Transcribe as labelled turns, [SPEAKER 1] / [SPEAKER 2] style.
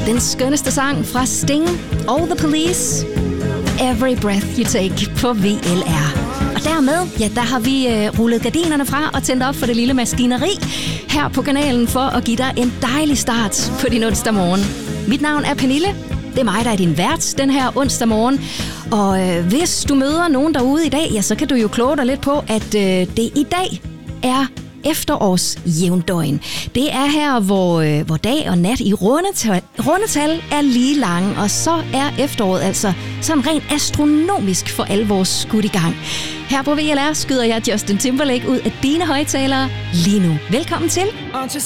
[SPEAKER 1] Den skønneste sang fra Sting og The Police. Every Breath You Take på VLR. Og dermed, ja, der har vi rullet gardinerne fra og tændt op for det lille maskineri her på kanalen for at give dig en dejlig start på din onsdag morgen. Mit navn er Pernille. Det er mig, der er din vært den her onsdag morgen. Og hvis du møder nogen derude i dag, ja, så kan du jo kloge dig lidt på, at det i dag er efterårsjævndøgn. Det er her, hvor dag og nat i rundetal er lige lange, og så er efteråret altså sådan rent astronomisk for alvor skudt i gang. Her på VLR skyder jeg Justin Timberlake ud af dine højtalere lige nu. Velkommen til.